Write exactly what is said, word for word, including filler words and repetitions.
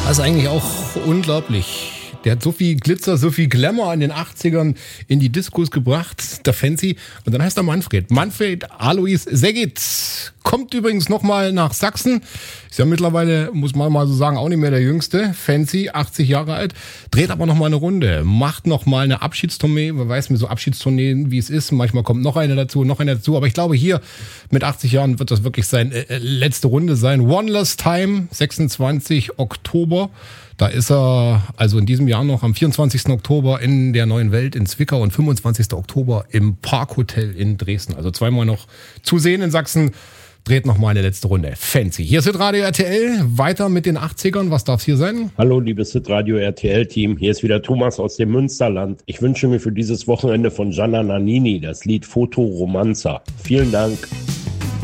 Das ist eigentlich auch unglaublich. Der hat so viel Glitzer, so viel Glamour in den achtzigern in die Diskos gebracht, der Fancy. Und dann heißt er Manfred. Manfred Alois Seggitz kommt übrigens nochmal nach Sachsen. Ist ja mittlerweile, muss man mal so sagen, auch nicht mehr der Jüngste. Fancy, achtzig Jahre alt. Dreht aber nochmal eine Runde. Macht nochmal eine Abschiedstournee. Man weiß mit so Abschiedstourneen, wie es ist. Manchmal kommt noch eine dazu, noch eine dazu. Aber ich glaube, hier mit achtzig Jahren wird das wirklich seine äh, letzte Runde sein. One Last Time, sechsundzwanzigsten Oktober. Da ist er also in diesem Jahr noch am vierundzwanzigsten Oktober in der Neuen Welt in Zwickau und fünfundzwanzigsten Oktober im Parkhotel in Dresden. Also zweimal noch zu sehen in Sachsen. Dreht noch mal eine letzte Runde. Fancy. Hier ist Radio R T L. Weiter mit den achtzigern. Was darf es hier sein? Hallo, liebes Radio R T L-Team. Hier ist wieder Thomas aus dem Münsterland. Ich wünsche mir für dieses Wochenende von Gianna Nannini das Lied Foto Romanza. Vielen Dank.